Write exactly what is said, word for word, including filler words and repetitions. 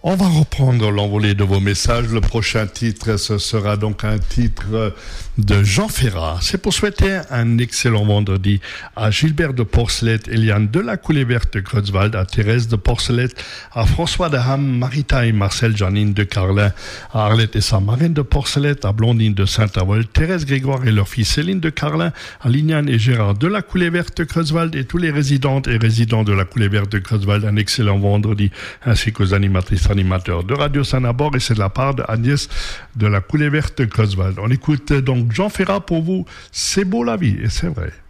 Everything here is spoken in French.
On va reprendre l'envolée de vos messages. Le prochain titre, ce sera donc un titre de Jean Ferrat. C'est pour souhaiter un excellent vendredi à Gilbert de Porcelette, Eliane de la Coulée Verte de Creuzwald, à Thérèse de Porcelette, à François de Ham, Marita et Marcel, Janine de Carlin, à Arlette et sa marraine de Porcelette, à Blondine de Saint-Avold, Thérèse Grégoire et leur fille Céline de Carlin, à Lignane et Gérard de la Coulée Verte de Creuzwald et tous les résidentes et résidents de la Coulée Verte de Creuzwald. Un excellent vendredi, ainsi qu'aux animatrices animateurs de Radio Saint-Nabord, et c'est de la part de Agnès de la Coulée Verte de Creuzwald. On écoute donc Jean Ferrat pour vous. C'est beau la vie, et c'est vrai.